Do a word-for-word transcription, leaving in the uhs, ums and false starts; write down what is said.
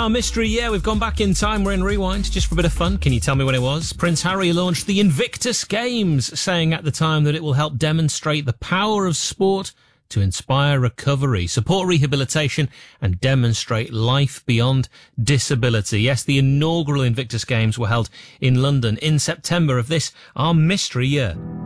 our mystery year. We've gone back in time. We're in Rewind just for a bit of fun. Can you tell me when it was? Prince Harry launched the Invictus Games, saying at the time that it will help demonstrate the power of sport to inspire recovery, support rehabilitation and demonstrate life beyond disability. Yes, the inaugural Invictus Games were held in London in September of this, our mystery year.